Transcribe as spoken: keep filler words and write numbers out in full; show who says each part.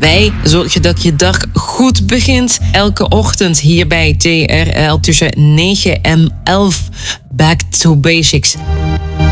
Speaker 1: Wij zorgen dat je dag goed begint. Elke ochtend hier bij T R L tussen negen en elf. Back to Basics.